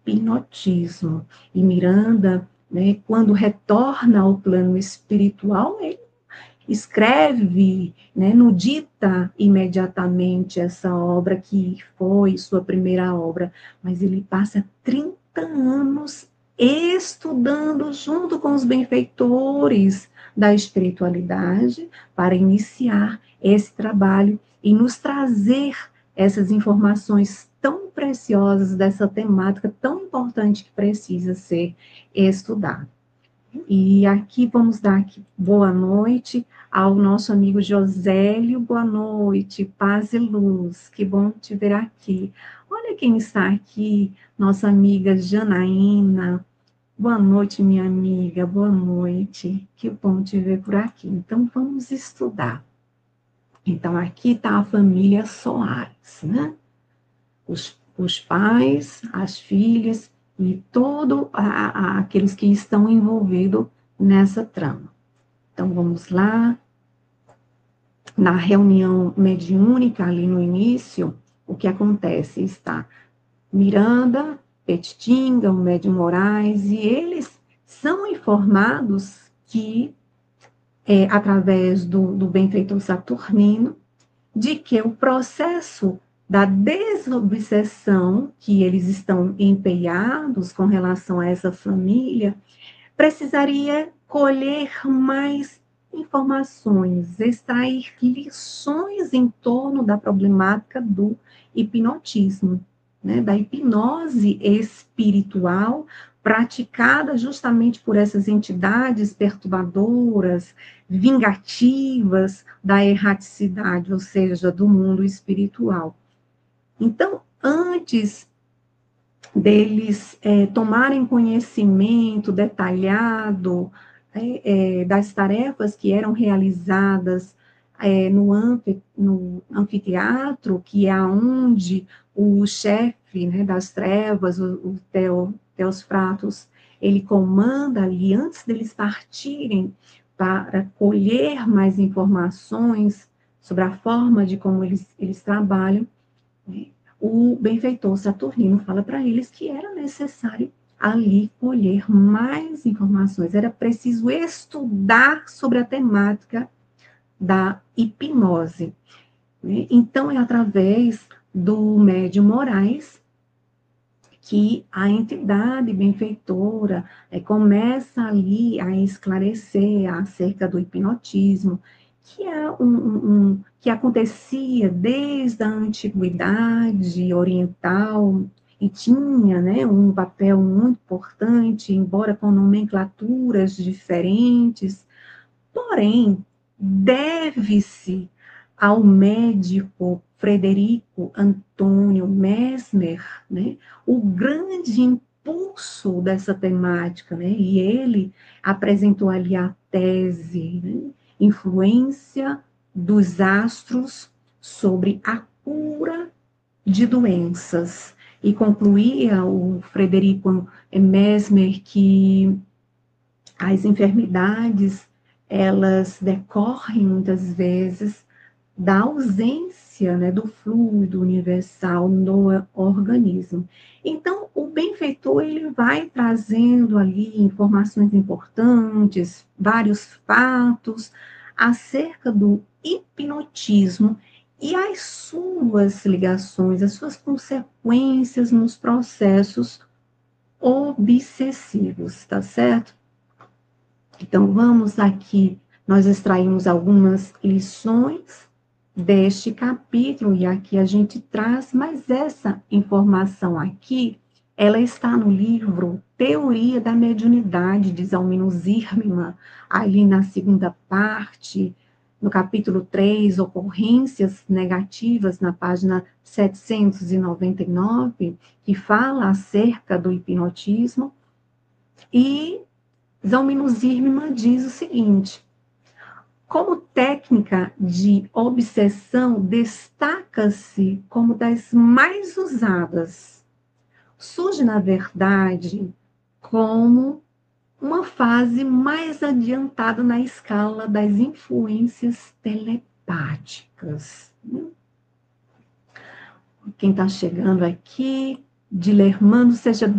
hipnotismo. E Miranda, né, quando retorna ao plano espiritual, ele escreve, né, não dita imediatamente essa obra que foi sua primeira obra, mas ele passa 30 anos estudando junto com os benfeitores da espiritualidade para iniciar esse trabalho e nos trazer essas informações tão preciosas dessa temática tão importante que precisa ser estudada. E aqui vamos dar aqui boa noite ao nosso amigo Josélio. Boa noite, paz e luz. Que bom te ver aqui. Olha quem está aqui, nossa amiga Janaína. Boa noite, minha amiga. Boa noite. Que bom te ver por aqui. Então, vamos estudar. Então, aqui está a família Soares, né? Os pais, as filhas e todos aqueles que estão envolvidos nessa trama. Então, vamos lá. Na reunião mediúnica, ali no início, o que acontece? Está Miranda, Petitinga, o médium Moraes, e eles são informados que, através do benfeitor Saturnino, de que o processo da desobsessão que eles estão empenhados com relação a essa família, precisaria colher mais informações, extrair lições em torno da problemática do hipnotismo, né, da hipnose espiritual praticada justamente por essas entidades perturbadoras, vingativas da erraticidade, ou seja, do mundo espiritual. Então, antes deles tomarem conhecimento detalhado das tarefas que eram realizadas no anfiteatro, que é onde o chefe, né, das trevas, o Teosfratos, ele comanda ali, antes deles partirem para colher mais informações sobre a forma de como eles trabalham, né, o benfeitor Saturnino fala para eles que era necessário ali colher mais informações, era preciso estudar sobre a temática da hipnose, né? Então, é através do médium Moraes que a entidade benfeitora começa ali a esclarecer acerca do hipnotismo, que é que acontecia desde a antiguidade oriental e tinha, né, um papel muito importante, embora com nomenclaturas diferentes, porém, deve-se ao médico Frederico Antônio Mesmer, né, o grande impulso dessa temática, né, e ele apresentou ali a tese, né, influência dos astros sobre a cura de doenças, e concluía o Frederico Mesmer que as enfermidades, elas decorrem muitas vezes da ausência, né, do fluido universal no organismo. Então, o benfeitor, ele vai trazendo ali informações importantes, vários fatos acerca do hipnotismo e as suas ligações, as suas consequências nos processos obsessivos, tá certo? Então, vamos aqui, nós extraímos algumas lições deste capítulo, e aqui a gente traz, mas essa informação aqui, ela está no livro Teoria da Mediunidade, de Zalmino Zirman, ali na segunda parte, no capítulo 3, Ocorrências Negativas, na página 799, que fala acerca do hipnotismo, e Zalmino Zirman diz o seguinte: como técnica de obsessão, destaca-se como das mais usadas. Surge, na verdade, como uma fase mais adiantada na escala das influências telepáticas. Quem está chegando aqui, Dilermano, seja